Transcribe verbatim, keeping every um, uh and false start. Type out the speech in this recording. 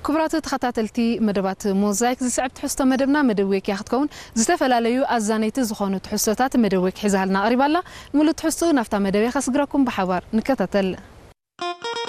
كبرات تخطاتلتي مدبات موزايك زسعب تحسو مدبنا مدويك ياخدكون زتفلاليو أزانيت زخونو تحسوتات مدويك حزالنا قريبالا مولو تحسو نفتا مدويك خسقراكم بحوار نكتتل